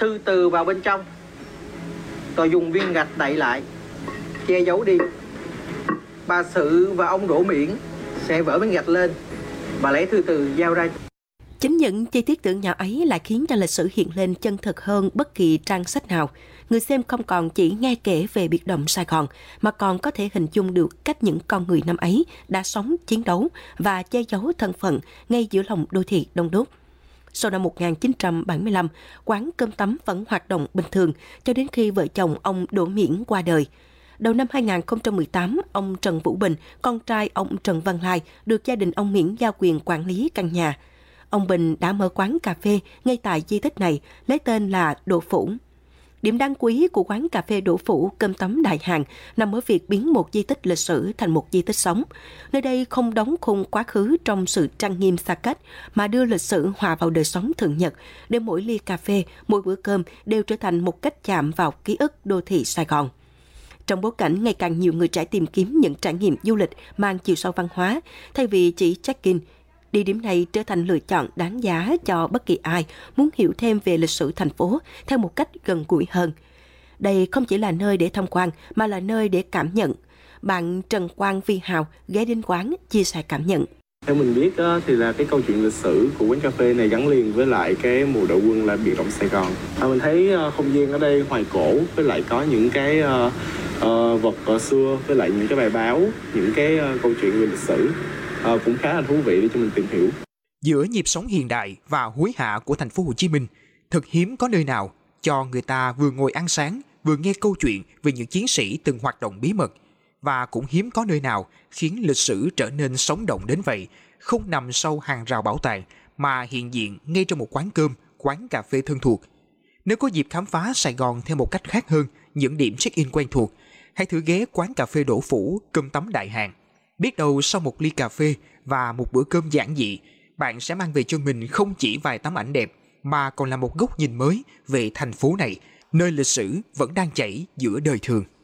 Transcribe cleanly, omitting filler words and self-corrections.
thư từ vào bên trong, rồi dùng viên gạch đậy lại, che giấu đi. Bà Sự và ông Đỗ Miễn sẽ vỡ viên gạch lên và lấy thư từ giao ra. Chính những chi tiết tưởng nhỏ ấy lại khiến cho lịch sử hiện lên chân thực hơn bất kỳ trang sách nào. Người xem không còn chỉ nghe kể về biệt động Sài Gòn, mà còn có thể hình dung được cách những con người năm ấy đã sống, chiến đấu và che giấu thân phận ngay giữa lòng đô thị đông đúc. Sau năm 1975, quán cơm tấm vẫn hoạt động bình thường cho đến khi vợ chồng ông Đỗ Miễn qua đời. Đầu năm 2018, ông Trần Vũ Bình, con trai ông Trần Văn Lai, được gia đình ông Miễn giao quyền quản lý căn nhà. Ông Bình đã mở quán cà phê ngay tại di tích này, lấy tên là Đỗ Phủ. Điểm đáng quý của quán cà phê Đỗ Phủ cơm tấm Đại Hàng nằm ở việc biến một di tích lịch sử thành một di tích sống. Nơi đây không đóng khung quá khứ trong sự trang nghiêm xa cách, mà đưa lịch sử hòa vào đời sống thường nhật, để mỗi ly cà phê, mỗi bữa cơm đều trở thành một cách chạm vào ký ức đô thị Sài Gòn. Trong bối cảnh ngày càng nhiều người trẻ tìm kiếm những trải nghiệm du lịch mang chiều sâu văn hóa, thay vì chỉ check-in, địa điểm này trở thành lựa chọn đáng giá cho bất kỳ ai muốn hiểu thêm về lịch sử thành phố theo một cách gần gũi hơn. Đây không chỉ là nơi để tham quan, mà là nơi để cảm nhận. Bạn Trần Quang Vi Hào ghé đến quán chia sẻ cảm nhận. Theo mình biết thì là cái câu chuyện lịch sử của quán cà phê này gắn liền với lại cái mùa đội quân là biệt động Sài Gòn. Mình thấy không gian ở đây hoài cổ, với lại có những cái vật xưa, với lại những cái bài báo, những cái câu chuyện về lịch sử cũng khá là thú vị để cho mình tìm hiểu. Giữa nhịp sống hiện đại và hối hả của thành phố Hồ Chí Minh, thật hiếm có nơi nào cho người ta vừa ngồi ăn sáng, vừa nghe câu chuyện về những chiến sĩ từng hoạt động bí mật. Và cũng hiếm có nơi nào khiến lịch sử trở nên sống động đến vậy, không nằm sau hàng rào bảo tàng, mà hiện diện ngay trong một quán cơm, quán cà phê thân thuộc. Nếu có dịp khám phá Sài Gòn theo một cách khác hơn những điểm check-in quen thuộc, hãy thử ghé quán cà phê Đỗ Phủ, cơm tấm Đại Hàng. Biết đâu sau một ly cà phê và một bữa cơm giản dị, bạn sẽ mang về cho mình không chỉ vài tấm ảnh đẹp, mà còn là một góc nhìn mới về thành phố này, nơi lịch sử vẫn đang chảy giữa đời thường.